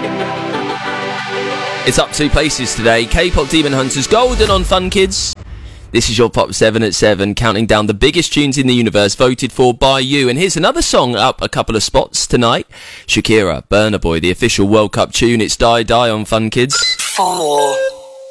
It's up 2 places today. K-pop Demon Hunters Golden on Fun Kids. This is your Pop 7 at 7, counting down the biggest tunes in the universe voted for by you. And here's another song up a couple of spots tonight. Shakira, Burna Boy, the official World Cup tune. It's Die Die on Fun Kids. 4.